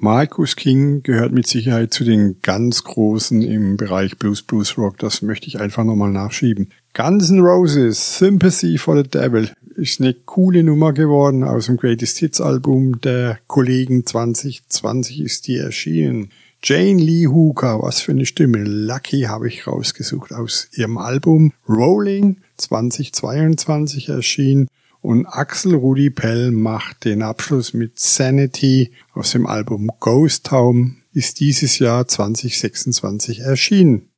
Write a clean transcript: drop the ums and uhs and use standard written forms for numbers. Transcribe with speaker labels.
Speaker 1: Marcus King gehört mit Sicherheit zu den ganz Großen im Bereich Blues Rock. Das möchte ich einfach nochmal nachschieben. Guns N' Roses, Sympathy for the Devil, ist eine coole Nummer geworden aus dem Greatest Hits Album der Kollegen 2020 ist die erschienen. Jane Lee Hooker, was für eine Stimme. Lucky habe ich rausgesucht aus ihrem Album Rolling 2022 erschienen. Und Axel Rudi Pell macht den Abschluss mit Sanity aus dem Album Ghost Town, ist dieses Jahr 2026 erschienen.